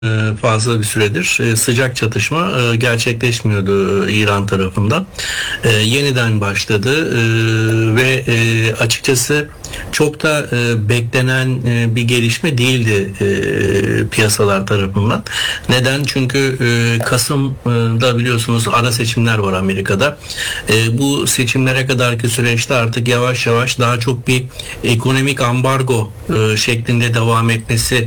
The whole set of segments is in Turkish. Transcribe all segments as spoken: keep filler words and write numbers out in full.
e, fazla bir süredir e, sıcak çatışma e, gerçekleşmiyordu e, İran tarafından. E, Yeniden başladı e, ve e, açıkçası çok da e, beklenen e, bir gelişme değildi e, piyasalar tarafından. Neden? Çünkü e, Kasım'da biliyorsunuz ara seçimler var Amerika'da. E, bu seçimlere kadarki süreçte artık yavaş yavaş daha çok bir ekonomik ambargo e, şeklinde devam etmesi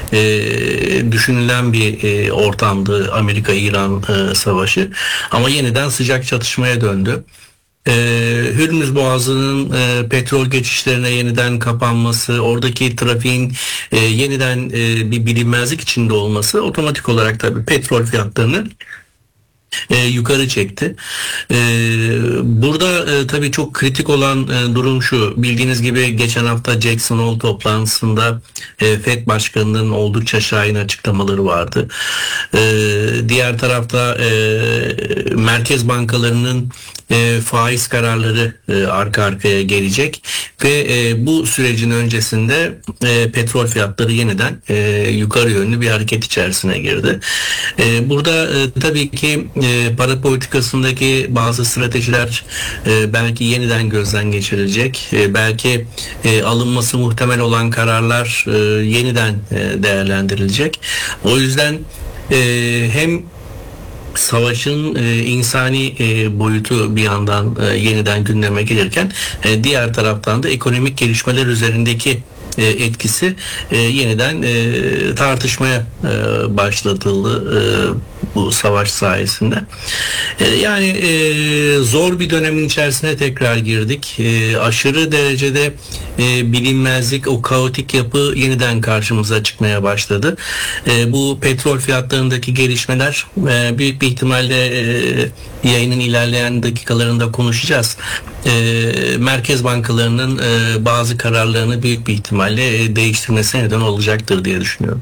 e, düşünülen bir e, ortamdı Amerika-İran e, savaşı. Ama yeniden sıcak çatışmaya döndü. E, Hürmüz Boğazı'nın e, petrol geçişlerine yeniden kapanması, oradaki trafiğin e, yeniden e, bir bilinmezlik içinde olması otomatik olarak tabii petrol fiyatlarını e, yukarı çekti. E, burada e, tabii çok kritik olan e, durum şu. Bildiğiniz gibi geçen hafta Jackson Hole toplantısında e, Fed Başkanı'nın oldukça şahin açıklamaları vardı. E, diğer tarafta e, merkez bankalarının e, faiz kararları e, arka arkaya gelecek ve e, bu sürecin öncesinde e, petrol fiyatları yeniden e, yukarı yönlü bir hareket içerisine girdi. E, burada e, tabii ki e, para politikasındaki bazı stratejiler e, belki yeniden gözden geçirilecek. E, belki e, alınması muhtemel olan kararlar e, yeniden e, değerlendirilecek. O yüzden e, hem savaşın e, insani e, boyutu bir yandan e, yeniden gündeme gelirken e, diğer taraftan da ekonomik gelişmeler üzerindeki e, etkisi e, yeniden e, tartışmaya e, başlatıldı e, bu savaş sayesinde. E, yani e, zor bir dönemin içerisine tekrar girdik. E, aşırı derecede e, bilinmezlik, o kaotik yapı yeniden karşımıza çıkmaya başladı. E, bu petrol fiyatlarındaki gelişmeler e, büyük bir ihtimalle e, yayının ilerleyen dakikalarında konuşacağız. E, merkez bankalarının e, bazı kararlarını büyük bir ihtimalle e, değiştirmesine neden olacaktır diye düşünüyorum.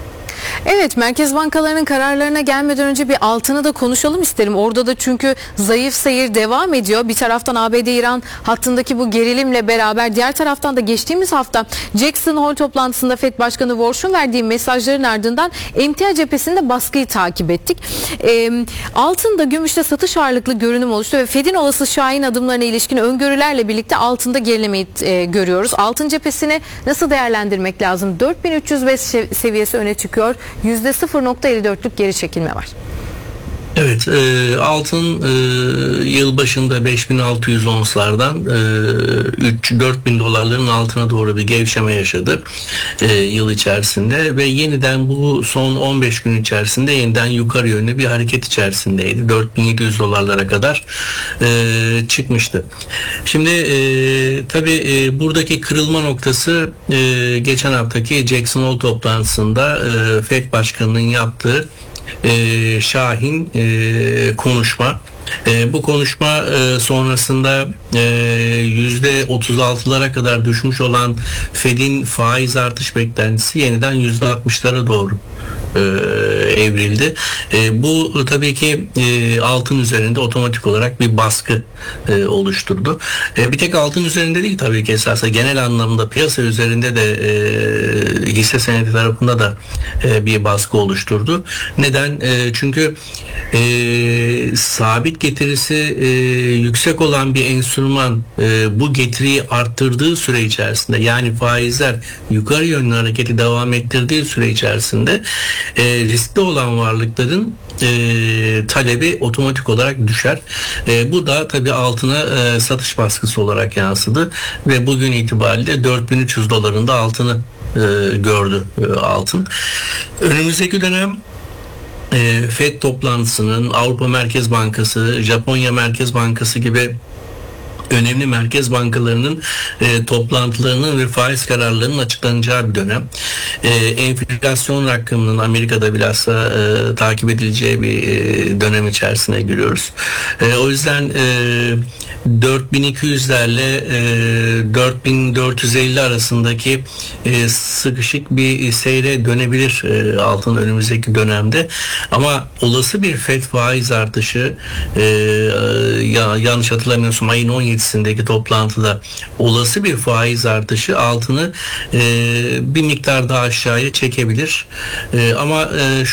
Evet, merkez bankalarının kararlarına gelmeden önce bir altını da konuşalım isterim. Orada da çünkü zayıf seyir devam ediyor. Bir taraftan A B D-İran hattındaki bu gerilimle beraber diğer taraftan da geçtiğimiz hafta Jackson Hole toplantısında Fed Başkanı Warsh'un verdiği mesajların ardından emtia cephesinde baskıyı takip ettik. E, altında gümüşte satış ağırlıklı görünüm oluştu ve Fed'in olası şahin adımlarına ilişkin öngörülerle birlikte altında gerilemeyi e, görüyoruz. Altın cephesini nasıl değerlendirmek lazım? dört bin üç yüz beş seviyesi öne çıkıyor. yüzde sıfır nokta elli dörtlük geri çekilme var. Evet, e, altın e, yıl başında beş bin altı yüz onslardan e, üç dört bin dolarların altına doğru bir gevşeme yaşadı e, yıl içerisinde ve yeniden bu son on beş gün içerisinde yeniden yukarı yönlü bir hareket içerisindeydi. dört bin yedi yüz dolarlara kadar e, çıkmıştı. Şimdi e, tabii e, buradaki kırılma noktası e, geçen haftaki Jackson Hole toplantısında e, Fed Başkanı'nın yaptığı Ee, şahin e, konuşma. E, bu konuşma e, sonrasında e, yüzde otuz altılara kadar düşmüş olan Fed'in faiz artış beklentisi yeniden yüzde altmışlara doğru e, evrildi. E, bu tabii ki e, altın üzerinde otomatik olarak bir baskı e, oluşturdu. E, bir tek altın üzerinde değil tabii ki, esasında genel anlamda piyasa üzerinde de e, hisse senedi tarafında da e, bir baskı oluşturdu. Neden? E, çünkü e, sabit getirisi e, yüksek olan bir enstrüman e, bu getiriyi arttırdığı süre içerisinde, yani faizler yukarı yönlü hareketi devam ettirdiği süre içerisinde e, riskli olan varlıkların e, talebi otomatik olarak düşer. E, bu da tabii altına e, satış baskısı olarak yansıdı ve bugün itibariyle dört bin üç yüz dolarında altını e, gördü e, altın. Önümüzdeki dönem Fed toplantısının, Avrupa Merkez Bankası, Japonya Merkez Bankası gibi önemli merkez bankalarının e, toplantılarının ve faiz kararlarının açıklanacağı bir dönem. E, enflasyon rakamının Amerika'da bilhassa e, takip edileceği bir e, dönem içerisine giriyoruz. E, o yüzden e, dört bin iki yüzlerle e, dört bin dört yüz elli arasındaki e, sıkışık bir seyre dönebilir e, altın önümüzdeki dönemde. Ama olası bir Fed faiz artışı e, ya, yanlış hatırlamıyorsam ayın on yedi yedisindeki toplantıda olası bir faiz artışı altını e, bir miktar daha aşağıya çekebilir. E, ama e,